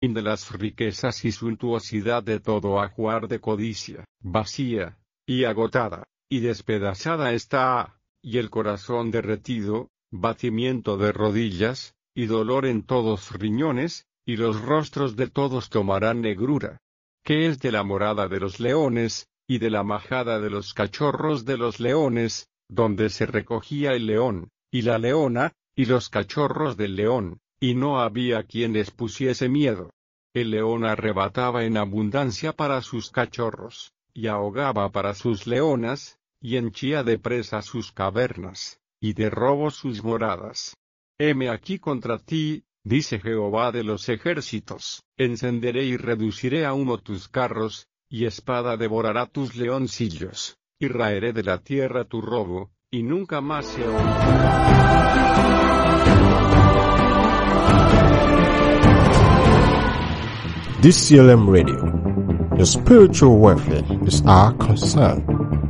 y de las riquezas y suntuosidad de todo ajuar de codicia, vacía, y agotada, y despedazada está, y el corazón derretido, batimiento de rodillas, y dolor en todos riñones, y los rostros de todos tomarán negrura. ¿Qué es de la morada de los leones, y de la majada de los cachorros de los leones, donde se recogía el león, y la leona, y los cachorros del león, y no había quien les pusiese miedo? El león arrebataba en abundancia para sus cachorros, y ahogaba para sus leonas, y henchía de presa sus cavernas, y de robo sus moradas. Heme aquí contra ti, dice Jehová de los ejércitos, encenderé y reduciré a humo tus carros, y espada devorará tus leoncillos, y raeré de la tierra tu robo, y nunca más se oirá. DCLM Radio. The spiritual warfare is our concern.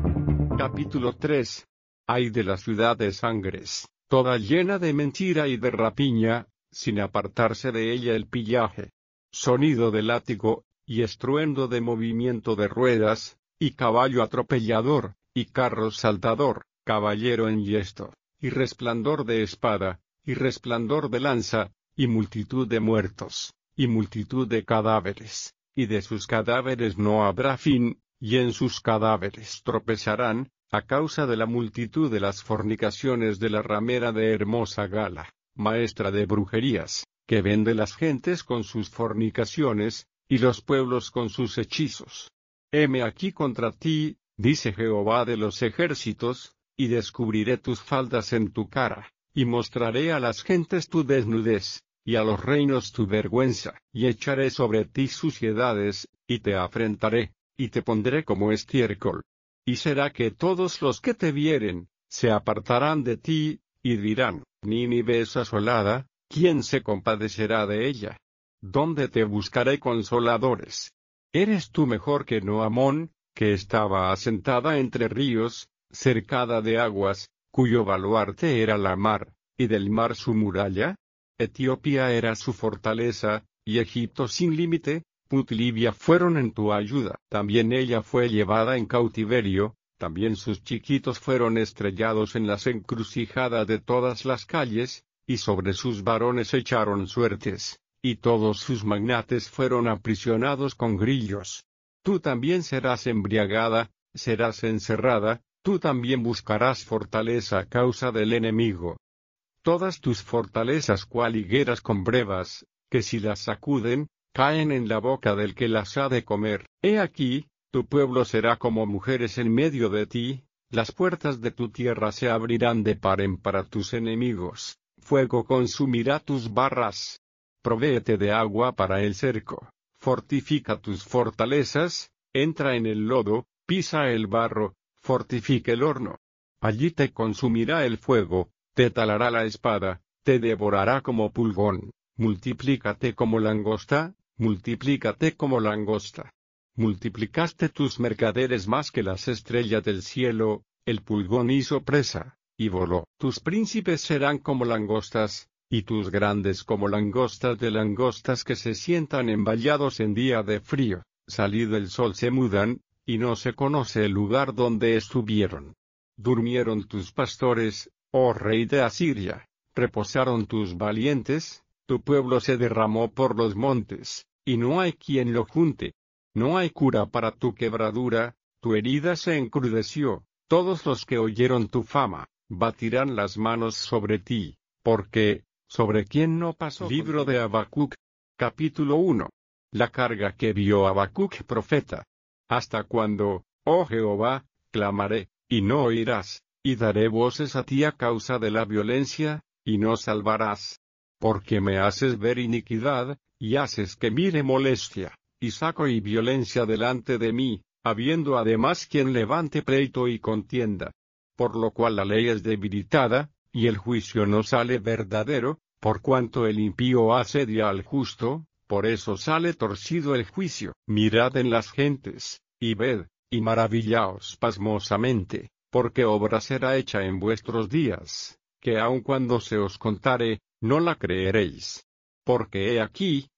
Capítulo 3. Ay de la ciudad de sangres, toda llena de mentira y de rapiña, sin apartarse de ella el pillaje. Sonido de látigo, y estruendo de movimiento de ruedas, y caballo atropellador, y carro saltador, caballero enhiesto, y resplandor de espada, y resplandor de lanza, y multitud de muertos, y multitud de cadáveres, y de sus cadáveres no habrá fin, y en sus cadáveres tropezarán, a causa de la multitud de las fornicaciones de la ramera de hermosa gala, maestra de brujerías, que vende las gentes con sus fornicaciones, y los pueblos con sus hechizos. Heme aquí contra ti, dice Jehová de los ejércitos, y descubriré tus faldas en tu cara, y mostraré a las gentes tu desnudez, y a los reinos tu vergüenza, y echaré sobre ti suciedades, y te afrentaré, y te pondré como estiércol. Y será que todos los que te vieren, se apartarán de ti, y dirán, Nínive es asolada, ¿quién se compadecerá de ella? ¿Dónde te buscaré consoladores? ¿Eres tú mejor que Noamón, que estaba asentada entre ríos, cercada de aguas, cuyo baluarte era la mar, y del mar su muralla? Etiopía era su fortaleza, y Egipto sin límite, Put y Libia fueron en tu ayuda. También ella fue llevada en cautiverio, también sus chiquitos fueron estrellados en las encrucijadas de todas las calles, y sobre sus varones echaron suertes, y todos sus magnates fueron aprisionados con grillos. Tú también serás embriagada, serás encerrada, tú también buscarás fortaleza a causa del enemigo. Todas tus fortalezas cual higueras con brevas, que si las sacuden, caen en la boca del que las ha de comer. He aquí, tu pueblo será como mujeres en medio de ti, las puertas de tu tierra se abrirán de par en par a tus enemigos, fuego consumirá tus barras. Provéete de agua para el cerco, fortifica tus fortalezas, entra en el lodo, pisa el barro, fortifica el horno. Allí te consumirá el fuego, te talará la espada, te devorará como pulgón, multiplícate como langosta, multiplícate como langosta. Multiplicaste tus mercaderes más que las estrellas del cielo, el pulgón hizo presa, y voló. Tus príncipes serán como langostas, y tus grandes como langostas de langostas que se sientan envallados en día de frío. Salido el sol se mudan, y no se conoce el lugar donde estuvieron. Durmieron tus pastores, oh rey de Asiria, reposaron tus valientes, tu pueblo se derramó por los montes, y no hay quien lo junte. No hay cura para tu quebradura, tu herida se encrudeció, todos los que oyeron tu fama, batirán las manos sobre ti, porque, ¿sobre quién no pasó? Libro de Habacuc, capítulo 1. La carga que vio Habacuc profeta. ¿Hasta cuándo, oh Jehová, clamaré, y no oirás, y daré voces a ti a causa de la violencia, y no salvarás? Porque me haces ver iniquidad, y haces que mire molestia, y saco y violencia delante de mí, habiendo además quien levante pleito y contienda. Por lo cual la ley es debilitada, y el juicio no sale verdadero, por cuanto el impío asedia al justo, por eso sale torcido el juicio. Mirad en las gentes, y ved, y maravillaos pasmosamente, porque obra será hecha en vuestros días, que aun cuando se os contare, no la creeréis. Porque he aquí,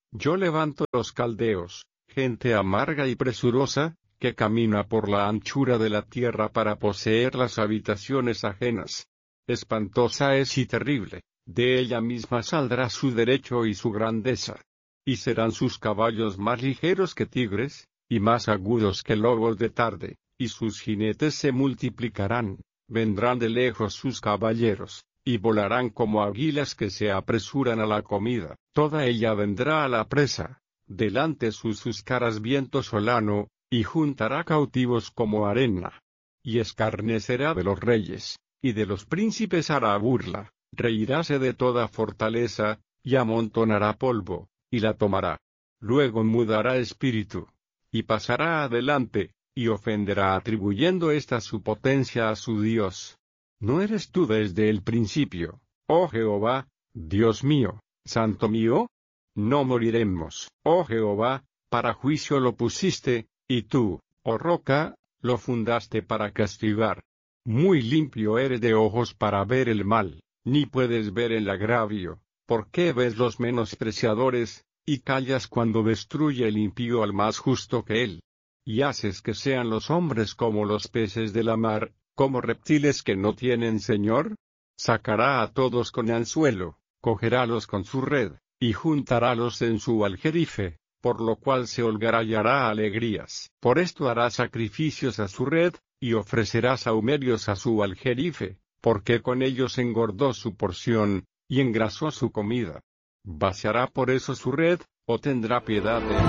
Yo levanto los caldeos, gente amarga y presurosa, que camina por la anchura de la tierra para poseer las habitaciones ajenas. Espantosa es y terrible, de ella misma saldrá su derecho y su grandeza. Y serán sus caballos más ligeros que tigres, y más agudos que lobos de tarde, y sus jinetes se multiplicarán, vendrán de lejos sus caballeros, y volarán como águilas que se apresuran a la comida, toda ella vendrá a la presa, delante sus caras viento solano, y juntará cautivos como arena. Y escarnecerá de los reyes, y de los príncipes hará burla, reíráse de toda fortaleza, y amontonará polvo, y la tomará. Luego mudará espíritu, y pasará adelante, y ofenderá atribuyendo esta su potencia a su Dios. ¿No eres tú desde el principio, oh Jehová, Dios mío, Santo mío? No moriremos, oh Jehová, para juicio lo pusiste, y tú, oh roca, lo fundaste para castigar. Muy limpio eres de ojos para ver el mal, ni puedes ver el agravio. ¿Por qué ves los menospreciadores, y callas cuando destruye el impío al más justo que él? Y haces que sean los hombres como los peces de la mar, como reptiles que no tienen señor. Sacará a todos con anzuelo, cogerálos con su red, y juntarálos en su aljerife, por lo cual se holgará y hará alegrías. Por esto hará sacrificios a su red, y ofrecerá sahumerios a su aljerife, porque con ellos engordó su porción, y engrasó su comida. ¿Vaciará por eso su red, o tendrá piedad de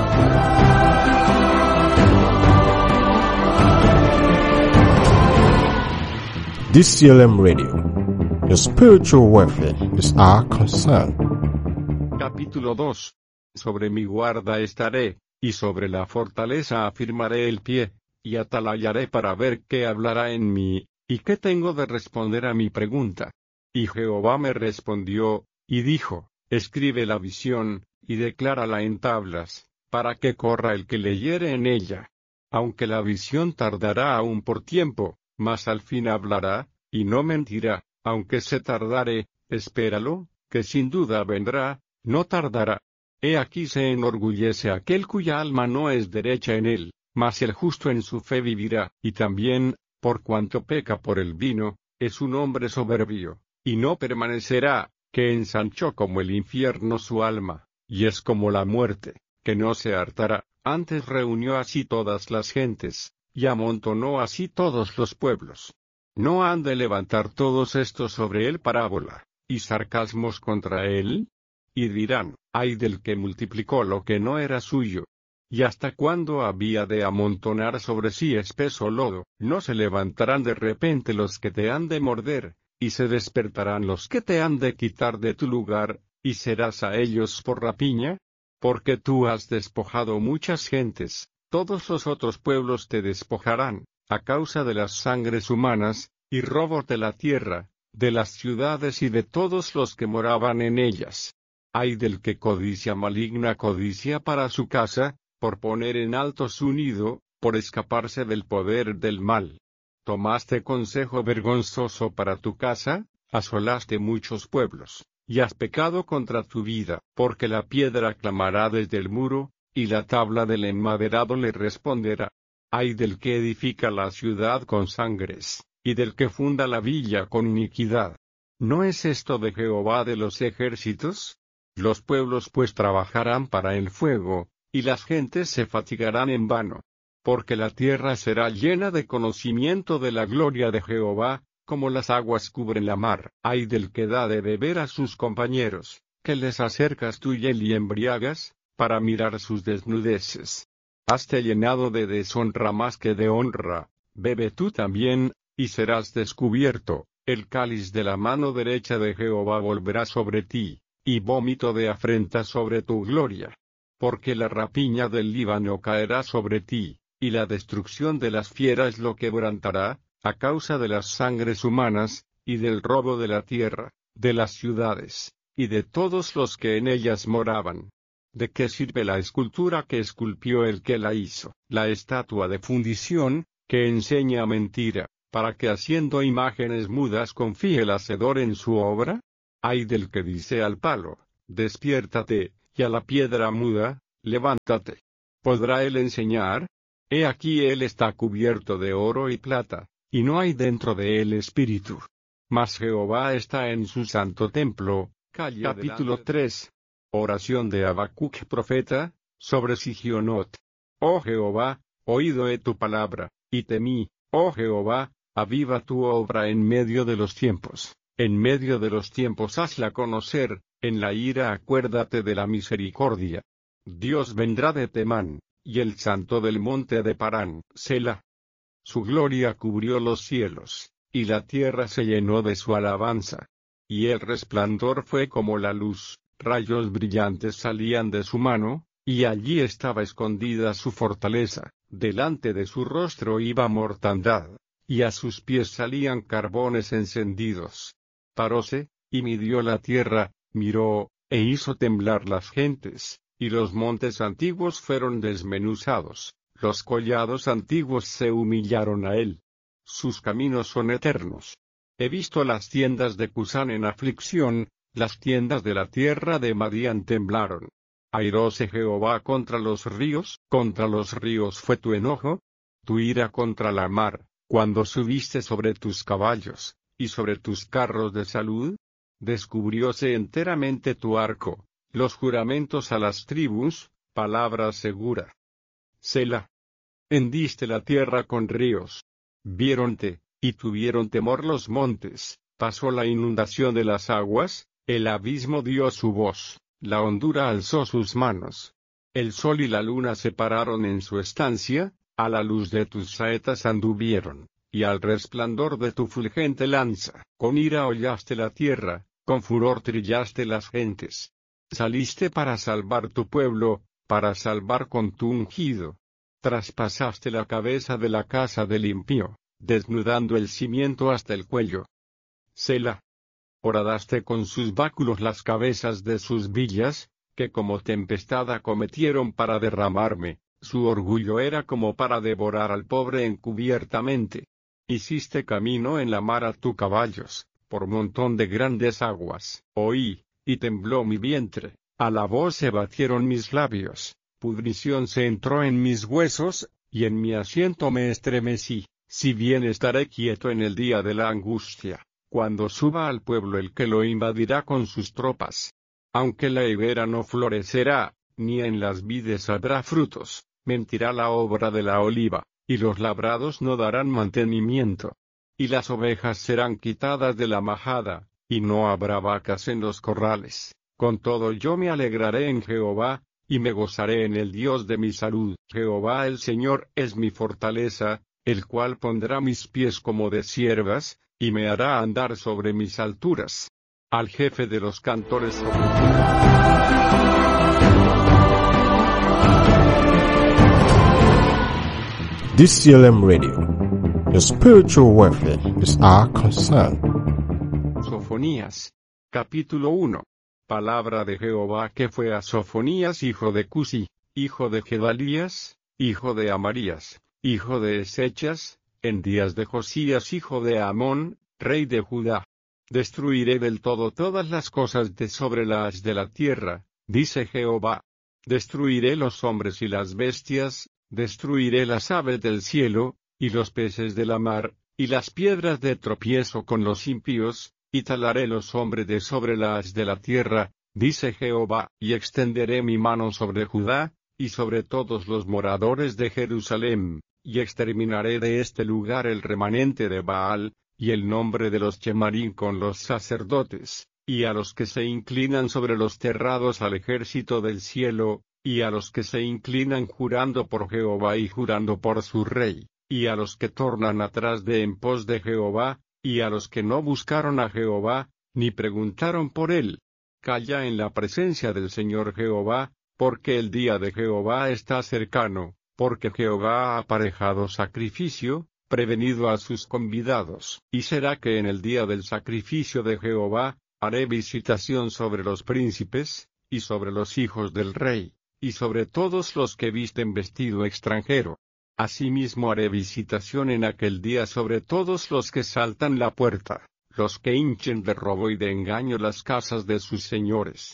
él? DCLM Radio. Your spiritual welfare is our concern. Capítulo 2. Sobre mi guarda estaré, y sobre la fortaleza afirmaré el pie, y atalayaré para ver qué hablará en mí, y qué tengo de responder a mi pregunta. Y Jehová me respondió, y dijo, escribe la visión, y declárala en tablas, para que corra el que leyere en ella. Aunque la visión tardará aún por tiempo, mas al fin hablará, y no mentirá, aunque se tardare, espéralo, que sin duda vendrá, no tardará. He aquí se enorgullece aquel cuya alma no es derecha en él, mas el justo en su fe vivirá. Y también, por cuanto peca por el vino, es un hombre soberbio, y no permanecerá, que ensanchó como el infierno su alma, y es como la muerte, que no se hartará. Antes reunió así todas las gentes, y amontonó así todos los pueblos. ¿No han de levantar todos estos sobre él parábola, y sarcasmos contra él? Y dirán, ay del que multiplicó lo que no era suyo. ¿Y hasta cuándo había de amontonar sobre sí espeso lodo? No se levantarán de repente los que te han de morder, y se despertarán los que te han de quitar de tu lugar, y serás a ellos por rapiña. Porque tú has despojado muchas gentes, todos los otros pueblos te despojarán, a causa de las sangres humanas, y robos de la tierra, de las ciudades y de todos los que moraban en ellas. Ay del que codicia maligna codicia para su casa, por poner en alto su nido, por escaparse del poder del mal. ¿Tomaste consejo vergonzoso para tu casa? Asolaste muchos pueblos, y has pecado contra tu vida, porque la piedra clamará desde el muro, y la tabla del enmaderado le responderá. Ay del que edifica la ciudad con sangres, y del que funda la villa con iniquidad. ¿No es esto de Jehová de los ejércitos? Los pueblos pues trabajarán para el fuego, y las gentes se fatigarán en vano. Porque la tierra será llena de conocimiento de la gloria de Jehová, como las aguas cubren la mar. Ay del que da de beber a sus compañeros, que les acercas tú y él y embriagas, para mirar sus desnudeces. Haste llenado de deshonra más que de honra, bebe tú también, y serás descubierto. El cáliz de la mano derecha de Jehová volverá sobre ti, y vómito de afrenta sobre tu gloria. Porque la rapiña del Líbano caerá sobre ti, y la destrucción de las fieras lo quebrantará, a causa de las sangres humanas, y del robo de la tierra, de las ciudades, y de todos los que en ellas moraban. ¿De qué sirve la escultura que esculpió el que la hizo? La estatua de fundición, que enseña mentira, para que haciendo imágenes mudas confíe el hacedor en su obra. Ay del que dice al palo, despiértate, y a la piedra muda, levántate. ¿Podrá él enseñar? He aquí él está cubierto de oro y plata, y no hay dentro de él espíritu. Mas Jehová está en su santo templo. Capítulo 3. Oración de Habacuc profeta, sobre Sigionot. Oh Jehová, oído he tu palabra, y temí, oh Jehová, aviva tu obra en medio de los tiempos. En medio de los tiempos hazla conocer, en la ira acuérdate de la misericordia. Dios vendrá de Temán, y el santo del monte de Parán, Selah. Su gloria cubrió los cielos, y la tierra se llenó de su alabanza. Y el resplandor fue como la luz, rayos brillantes salían de su mano, y allí estaba escondida su fortaleza, delante de su rostro iba mortandad, y a sus pies salían carbones encendidos. Paróse, y midió la tierra, miró, e hizo temblar las gentes, y los montes antiguos fueron desmenuzados, los collados antiguos se humillaron a él. Sus caminos son eternos. He visto las tiendas de Cusán en aflicción, las tiendas de la tierra de Madián temblaron. Airóse Jehová contra los ríos fue tu enojo, tu ira contra la mar, cuando subiste sobre tus caballos, y sobre tus carros de salud. Descubrióse enteramente tu arco, los juramentos a las tribus, palabra segura. Selah. Hendiste la tierra con ríos. Viéronte, y tuvieron temor los montes, pasó la inundación de las aguas, el abismo dio su voz, la hondura alzó sus manos. El sol y la luna se pararon en su estancia, a la luz de tus saetas anduvieron, y al resplandor de tu fulgente lanza, con ira hollaste la tierra, con furor trillaste las gentes. Saliste para salvar tu pueblo, para salvar con tu ungido. Traspasaste la cabeza de la casa del impío, desnudando el cimiento hasta el cuello. Selah. Horadaste con sus báculos las cabezas de sus villas, que como tempestad acometieron para derramarme, su orgullo era como para devorar al pobre encubiertamente. Hiciste camino en la mar a tus caballos, por montón de grandes aguas. Oí, y tembló mi vientre, a la voz se batieron mis labios, pudrición se entró en mis huesos, y en mi asiento me estremecí. Si bien estaré quieto en el día de la angustia, cuando suba al pueblo el que lo invadirá con sus tropas. Aunque la higuera no florecerá, ni en las vides habrá frutos, mentirá la obra de la oliva, y los labrados no darán mantenimiento. Y las ovejas serán quitadas de la majada, y no habrá vacas en los corrales. Con todo yo me alegraré en Jehová, y me gozaré en el Dios de mi salud. Jehová el Señor es mi fortaleza, el cual pondrá mis pies como de ciervas, y me hará andar sobre mis alturas. Al jefe de los cantores. DCLM Radio. Your spiritual welfare is our concern. Sofonías. Capítulo 1. Palabra de Jehová que fue a Sofonías hijo de Cusi, hijo de Gedalías, hijo de Amarías, hijo de Esechas, en días de Josías hijo de Amón, rey de Judá. Destruiré del todo todas las cosas de sobre la haz de la tierra, dice Jehová. Destruiré los hombres y las bestias, destruiré las aves del cielo, y los peces de la mar, y las piedras de tropiezo con los impíos, y talaré los hombres de sobre la haz de la tierra, dice Jehová, y extenderé mi mano sobre Judá, y sobre todos los moradores de Jerusalén, y exterminaré de este lugar el remanente de Baal, y el nombre de los Chemarín con los sacerdotes, y a los que se inclinan sobre los terrados al ejército del cielo, y a los que se inclinan jurando por Jehová y jurando por su rey, y a los que tornan atrás de en pos de Jehová, y a los que no buscaron a Jehová, ni preguntaron por él. Calla en la presencia del Señor Jehová, porque el día de Jehová está cercano, porque Jehová ha aparejado sacrificio, prevenido a sus convidados. Y será que en el día del sacrificio de Jehová, haré visitación sobre los príncipes, y sobre los hijos del rey, y sobre todos los que visten vestido extranjero. Asimismo haré visitación en aquel día sobre todos los que saltan la puerta, los que hinchen de robo y de engaño las casas de sus señores.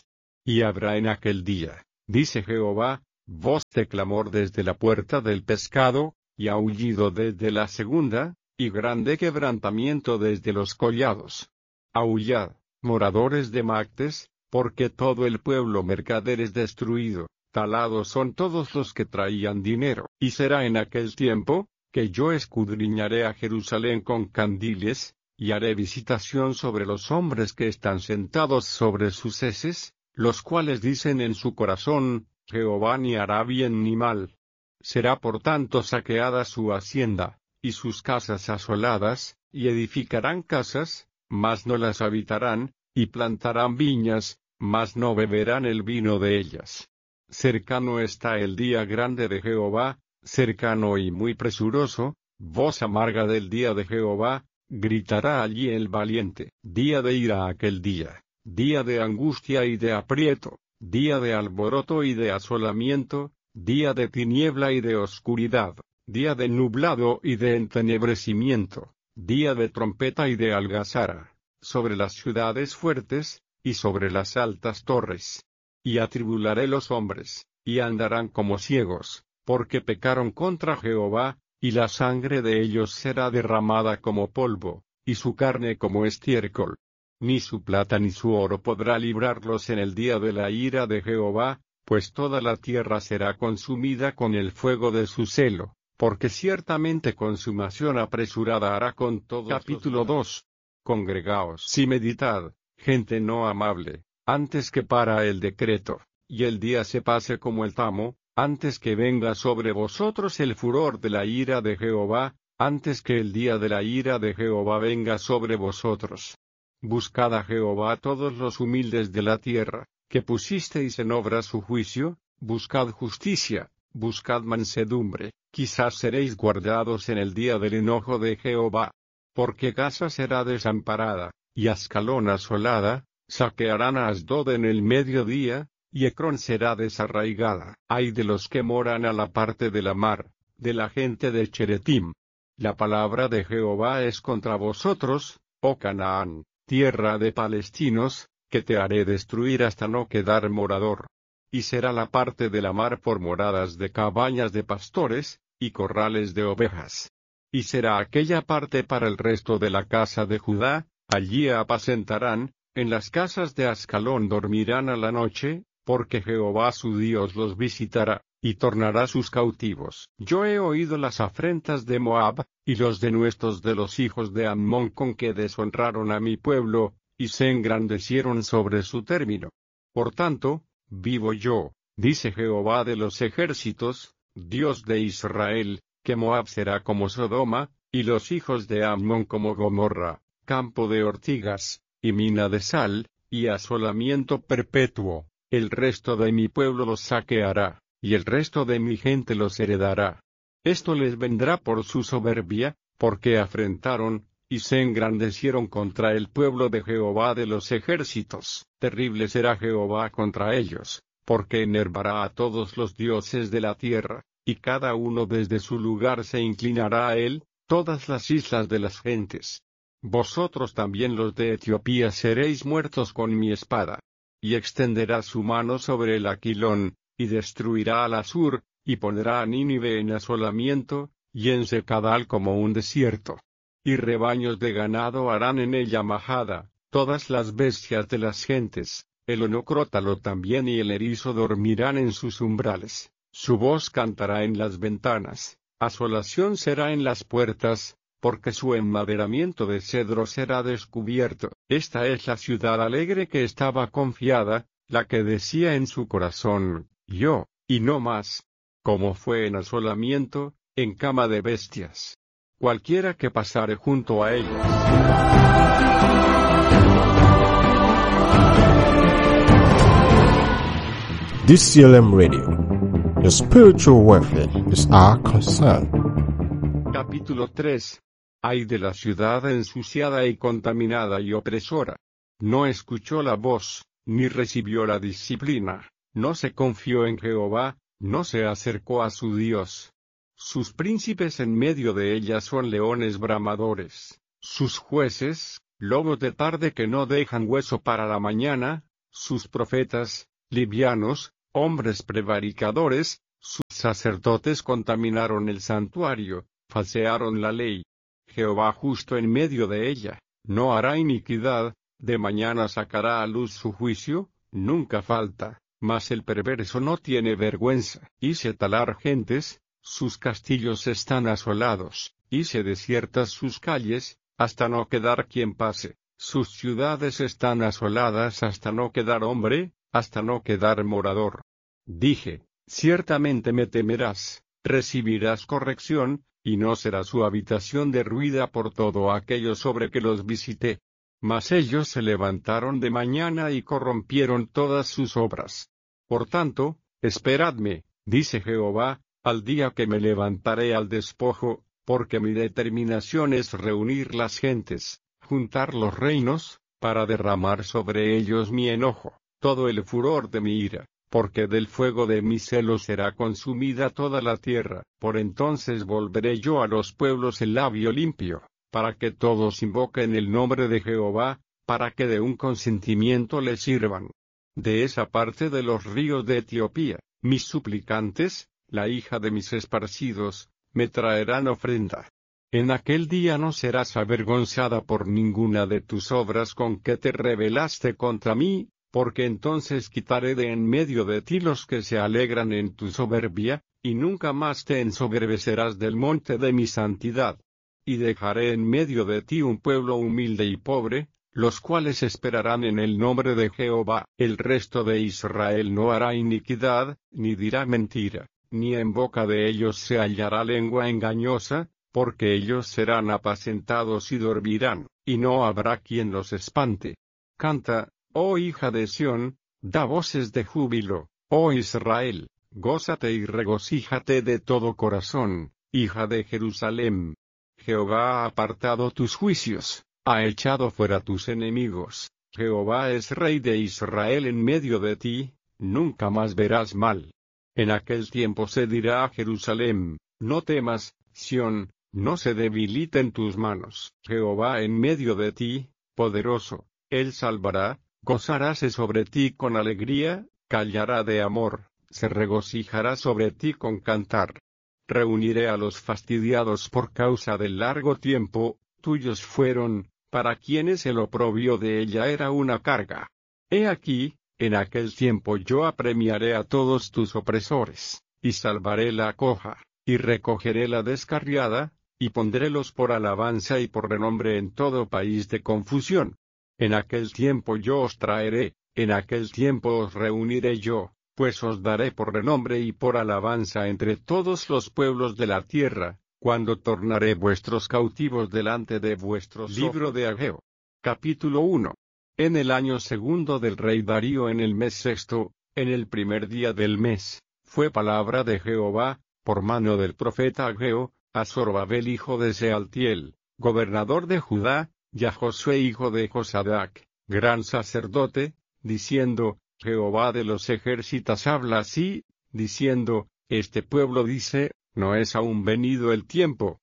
Y habrá en aquel día, dice Jehová, voz de clamor desde la puerta del pescado, y aullido desde la segunda, y grande quebrantamiento desde los collados. Aullad, moradores de Mactes, porque todo el pueblo mercader es destruido, talados son todos los que traían dinero. Y será en aquel tiempo, que yo escudriñaré a Jerusalén con candiles, y haré visitación sobre los hombres que están sentados sobre sus heces, los cuales dicen en su corazón, Jehová ni hará bien ni mal. Será por tanto saqueada su hacienda, y sus casas asoladas, y edificarán casas, mas no las habitarán, y plantarán viñas, mas no beberán el vino de ellas. Cercano está el día grande de Jehová, cercano y muy presuroso, voz amarga del día de Jehová, gritará allí el valiente. Día de ira aquel día de angustia y de aprieto, día de alboroto y de asolamiento, día de tiniebla y de oscuridad, día de nublado y de entenebrecimiento, día de trompeta y de algazara, sobre las ciudades fuertes, y sobre las altas torres. Y atribularé los hombres, y andarán como ciegos, porque pecaron contra Jehová, y la sangre de ellos será derramada como polvo, y su carne como estiércol. Ni su plata ni su oro podrá librarlos en el día de la ira de Jehová, pues toda la tierra será consumida con el fuego de su celo, porque ciertamente consumación apresurada hará con todo. Capítulo 2. Congregaos y meditad, gente no amable, antes que para el decreto, y el día se pase como el tamo, antes que venga sobre vosotros el furor de la ira de Jehová, antes que el día de la ira de Jehová venga sobre vosotros. Buscad a Jehová todos los humildes de la tierra, que pusisteis en obra su juicio, buscad justicia, buscad mansedumbre, quizás seréis guardados en el día del enojo de Jehová. Porque Gaza será desamparada, y Ascalón asolada, saquearán a Asdod en el mediodía, y Ecrón será desarraigada. Ay de los que moran a la parte de la mar, de la gente de Cheretim. La palabra de Jehová es contra vosotros, oh Canaán, tierra de palestinos, que te haré destruir hasta no quedar morador. Y será la parte de la mar por moradas de cabañas de pastores, y corrales de ovejas. Y será aquella parte para el resto de la casa de Judá, allí apacentarán, en las casas de Ascalón dormirán a la noche, porque Jehová su Dios los visitará, y tornará sus cautivos. Yo he oído las afrentas de Moab, y los denuestos de los hijos de Ammón con que deshonraron a mi pueblo, y se engrandecieron sobre su término. Por tanto, vivo yo, dice Jehová de los ejércitos, Dios de Israel, que Moab será como Sodoma, y los hijos de Ammón como Gomorra, campo de ortigas, y mina de sal, y asolamiento perpetuo. El resto de mi pueblo los saqueará, y el resto de mi gente los heredará. Esto les vendrá por su soberbia, porque afrentaron, y se engrandecieron contra el pueblo de Jehová de los ejércitos. Terrible será Jehová contra ellos, porque enervará a todos los dioses de la tierra, y cada uno desde su lugar se inclinará a él, todas las islas de las gentes. Vosotros también los de Etiopía seréis muertos con mi espada. Y extenderá su mano sobre el Aquilón, y destruirá al Asur, y pondrá a Nínive en asolamiento, y en secadal como un desierto. Y rebaños de ganado harán en ella majada, todas las bestias de las gentes, el onocrótalo también y el erizo dormirán en sus umbrales, su voz cantará en las ventanas, asolación será en las puertas, porque su enmaderamiento de cedro será descubierto. Esta es la ciudad alegre que estaba confiada, la que decía en su corazón, yo, y no más. Como fue en asolamiento, en cama de bestias. Cualquiera que pasare junto a ella. DCLM Radio. Your spiritual welfare is our concern. Capítulo 3. Ay de la ciudad ensuciada y contaminada y opresora. No escuchó la voz, ni recibió la disciplina, no se confió en Jehová, no se acercó a su Dios. Sus príncipes en medio de ella son leones bramadores, sus jueces, lobos de tarde que no dejan hueso para la mañana, sus profetas, livianos, hombres prevaricadores, sus sacerdotes contaminaron el santuario, falsearon la ley. Jehová justo en medio de ella, no hará iniquidad, de mañana sacará a luz su juicio, nunca falta, mas el perverso no tiene vergüenza. Hice talar gentes, sus castillos están asolados, hice desiertas sus calles, hasta no quedar quien pase, sus ciudades están asoladas hasta no quedar hombre, hasta no quedar morador. Dije, ciertamente me temerás, recibirás corrección, y no será su habitación derruida por todo aquello sobre que los visité. Mas ellos se levantaron de mañana y corrompieron todas sus obras. Por tanto, esperadme, dice Jehová, al día que me levantaré al despojo, porque mi determinación es reunir las gentes, juntar los reinos, para derramar sobre ellos mi enojo, todo el furor de mi ira, porque del fuego de mi celo será consumida toda la tierra. Por entonces volveré yo a los pueblos el labio limpio, para que todos invoquen el nombre de Jehová, para que de un consentimiento le sirvan. De esa parte de los ríos de Etiopía, mis suplicantes, la hija de mis esparcidos, me traerán ofrenda. En aquel día no serás avergonzada por ninguna de tus obras con que te rebelaste contra mí, porque entonces quitaré de en medio de ti los que se alegran en tu soberbia, y nunca más te ensoberbecerás del monte de mi santidad. Y dejaré en medio de ti un pueblo humilde y pobre, los cuales esperarán en el nombre de Jehová. El resto de Israel no hará iniquidad, ni dirá mentira, ni en boca de ellos se hallará lengua engañosa, porque ellos serán apacentados y dormirán, y no habrá quien los espante. Canta, oh hija de Sión, da voces de júbilo, oh Israel, gózate y regocíjate de todo corazón, hija de Jerusalén. Jehová ha apartado tus juicios, ha echado fuera tus enemigos, Jehová es Rey de Israel en medio de ti, nunca más verás mal. En aquel tiempo se dirá a Jerusalén, no temas, Sión, no se debiliten tus manos. Jehová en medio de ti, poderoso, Él salvará, gozaráse sobre ti con alegría, callará de amor, se regocijará sobre ti con cantar. Reuniré a los fastidiados por causa del largo tiempo, tuyos fueron, para quienes el oprobio de ella era una carga. He aquí, en aquel tiempo yo apremiaré a todos tus opresores, y salvaré la coja, y recogeré la descarriada, y pondrélos por alabanza y por renombre en todo país de confusión. En aquel tiempo yo os traeré, en aquel tiempo os reuniré yo, pues os daré por renombre y por alabanza entre todos los pueblos de la tierra, cuando tornaré vuestros cautivos delante de vuestros ojos. Libro de Ageo. Capítulo 1. En el año segundo del rey Darío en el mes sexto, en el primer día del mes, fue palabra de Jehová, por mano del profeta Ageo, a Zorobabel hijo de Sealtiel, gobernador de Judá, y a Josué hijo de Josadac, gran sacerdote, diciendo, Jehová de los ejércitos habla así, diciendo, este pueblo dice, no es aún venido el tiempo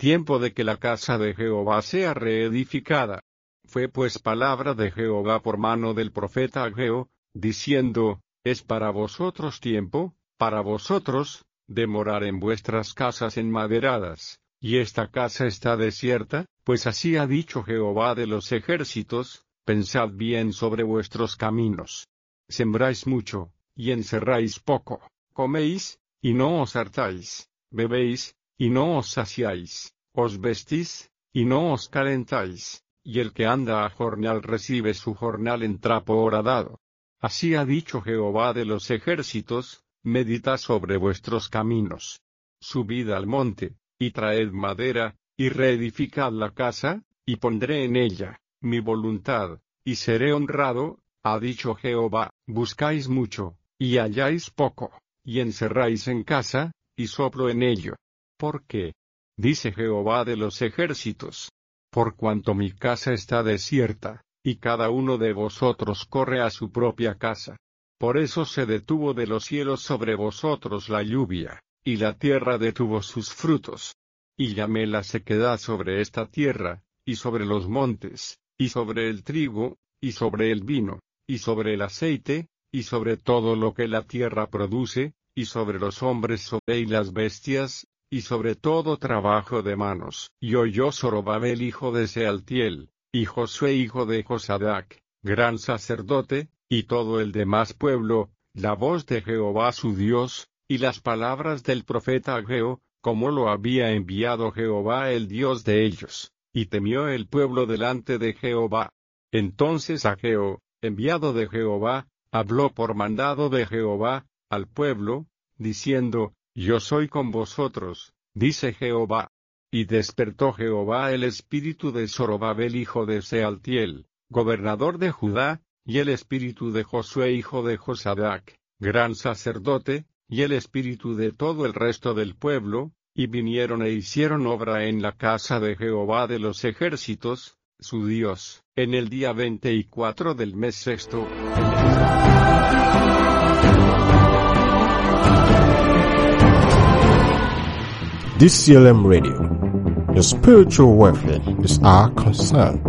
de que la casa de Jehová sea reedificada. Fue pues palabra de Jehová por mano del profeta Ageo, diciendo, es para vosotros tiempo, para vosotros, de morar en vuestras casas enmaderadas, y esta casa está desierta, pues así ha dicho Jehová de los ejércitos, pensad bien sobre vuestros caminos. Sembráis mucho, y encerráis poco, coméis, y no os hartáis, bebéis, y no os saciáis, os vestís, y no os calentáis, y el que anda a jornal recibe su jornal en trapo horadado. Así ha dicho Jehová de los ejércitos, meditad sobre vuestros caminos. Subid al monte, y traed madera, y reedificad la casa, y pondré en ella mi voluntad, y seré honrado, ha dicho Jehová. Buscáis mucho, y halláis poco, y encerráis en casa, y soplo en ello. ¿Por qué? Dice Jehová de los ejércitos. Por cuanto mi casa está desierta, y cada uno de vosotros corre a su propia casa. Por eso se detuvo de los cielos sobre vosotros la lluvia, y la tierra detuvo sus frutos. Y llamé la sequedad sobre esta tierra, y sobre los montes, y sobre el trigo, y sobre el vino, y sobre el aceite, y sobre todo lo que la tierra produce, y sobre los hombres y las bestias, y sobre todo trabajo de manos. Y oyó Zorobabel hijo de Sealtiel, y Josué hijo de Josadac, gran sacerdote, y todo el demás pueblo, la voz de Jehová su Dios, y las palabras del profeta Ageo, como lo había enviado Jehová el Dios de ellos, y temió el pueblo delante de Jehová. Entonces Ageo, enviado de Jehová, habló por mandado de Jehová, al pueblo, diciendo, Yo soy con vosotros, dice Jehová. Y despertó Jehová el espíritu de Zorobabel hijo de Sealtiel, gobernador de Judá, y el espíritu de Josué hijo de Josadac, gran sacerdote, y el espíritu de todo el resto del pueblo, y vinieron e hicieron obra en la casa de Jehová de los ejércitos, su Dios, en el día 24 del mes sexto. DCLM Radio. Your spiritual welfare is our concern.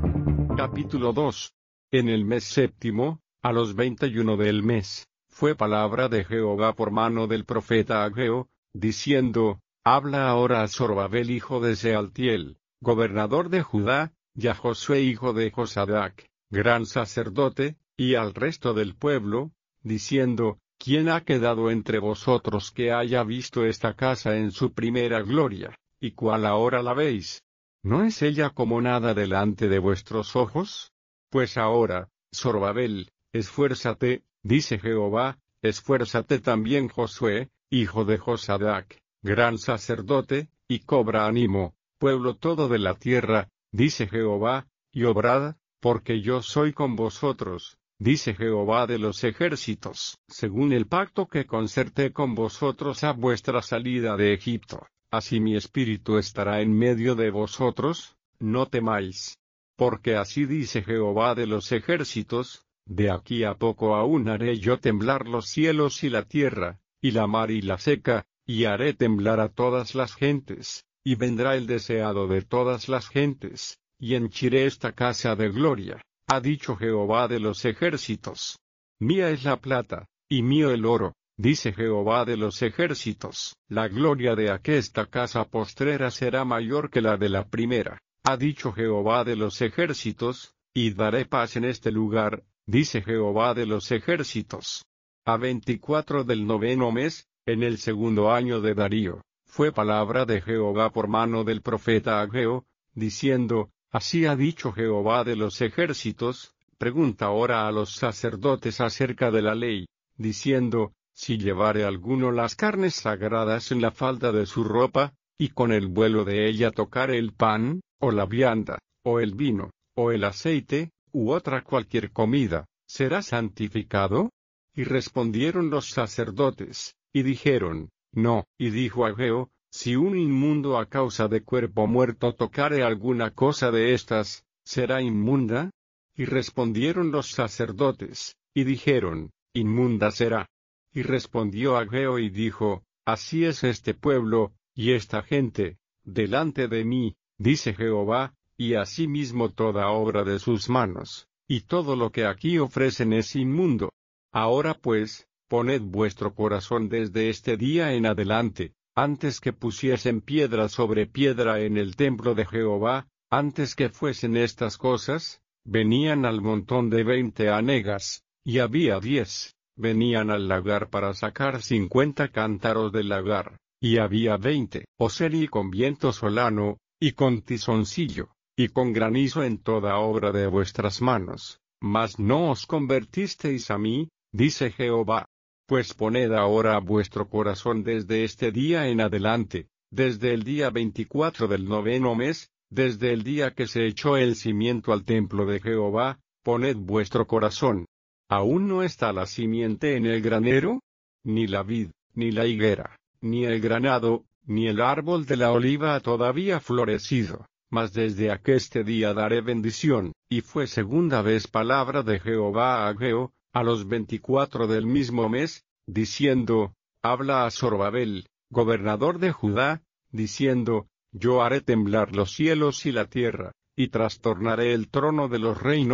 Capítulo 2. En el mes séptimo, a los 21 del mes, fue palabra de Jehová por mano del profeta Ageo, diciendo, Habla ahora a Zorobabel hijo de Sealtiel, gobernador de Judá, y a Josué hijo de Josadac, gran sacerdote, y al resto del pueblo, diciendo, ¿Quién ha quedado entre vosotros que haya visto esta casa en su primera gloria, y cuál ahora la veis? ¿No es ella como nada delante de vuestros ojos? Pues ahora, Zorobabel, esfuérzate, dice Jehová, esfuérzate también Josué, hijo de Josadac, gran sacerdote, y cobra ánimo, pueblo todo de la tierra, dice Jehová, y obrad, porque yo soy con vosotros, dice Jehová de los ejércitos, según el pacto que concerté con vosotros a vuestra salida de Egipto, así mi espíritu estará en medio de vosotros, no temáis. Porque así dice Jehová de los ejércitos, de aquí a poco aún haré yo temblar los cielos y la tierra, y la mar y la seca, y haré temblar a todas las gentes, y vendrá el deseado de todas las gentes, y henchiré esta casa de gloria, ha dicho Jehová de los ejércitos. Mía es la plata, y mío el oro, dice Jehová de los ejércitos. La gloria de aquesta casa postrera será mayor que la de la primera, ha dicho Jehová de los ejércitos, y daré paz en este lugar, dice Jehová de los ejércitos. A 24 del noveno mes, en el segundo año de Darío, fue palabra de Jehová por mano del profeta Ageo, diciendo, Así ha dicho Jehová de los ejércitos, pregunta ahora a los sacerdotes acerca de la ley, diciendo, si llevare alguno las carnes sagradas en la falda de su ropa, y con el vuelo de ella tocare el pan, o la vianda, o el vino, o el aceite, u otra cualquier comida, ¿será santificado? Y respondieron los sacerdotes, y dijeron, no, y dijo Ageo, si un inmundo a causa de cuerpo muerto tocare alguna cosa de estas, ¿será inmunda? Y respondieron los sacerdotes, y dijeron, inmunda será. Y respondió Ageo y dijo, así es este pueblo, y esta gente, delante de mí, dice Jehová, y asimismo toda obra de sus manos, y todo lo que aquí ofrecen es inmundo. Ahora pues, poned vuestro corazón desde este día en adelante, antes que pusiesen piedra sobre piedra en el templo de Jehová, antes que fuesen estas cosas, venían al montón de 20 hanegas, y había 10, venían al lagar para sacar 50 cántaros del lagar, y había 20, oseri con viento solano, y con tizoncillo, y con granizo en toda obra de vuestras manos, mas no os convertisteis a mí, dice Jehová. Pues poned ahora vuestro corazón desde este día en adelante, desde el día 24 del noveno mes, desde el día que se echó el cimiento al templo de Jehová, poned vuestro corazón. ¿Aún no está la simiente en el granero? Ni la vid, ni la higuera, ni el granado, ni el árbol de la oliva ha todavía florecido, mas desde aqueste día daré bendición. Y fue segunda vez palabra de Jehová a Ageo, a los 24 del mismo mes, diciendo, habla a Zorobabel, gobernador de Judá, diciendo, yo haré temblar los cielos y la tierra, y trastornaré el trono de los reinos,